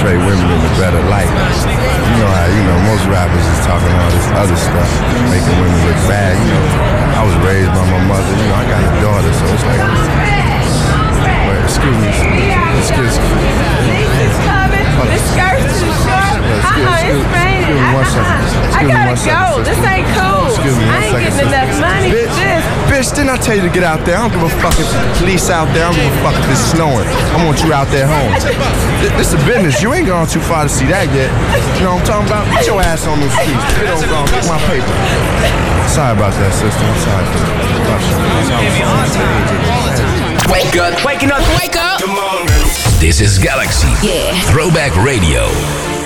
portray women in a better light. You know how, most rappers is talking all this other stuff, making women look bad. I was raised by my mother. I got a daughter, so it's like. Wait, excuse me. Excuse me. The skirt's too short. It's raining. I gotta go. This ain't cool. I ain't getting enough money for this. Bitch, didn't I tell you to get out there? I don't give a fuck if the police out there. I don't give a fuck if it's snowing. I want you out there home. This is business. You ain't gone too far to see that yet. You know what I'm talking about? Get your ass on those streets. Get on, go. Get my paper. Sorry about that, sister. I'm sorry for that. Wake up. Waking up. Wake up. Come on. This is Galaxy. Yeah. Throwback Radio.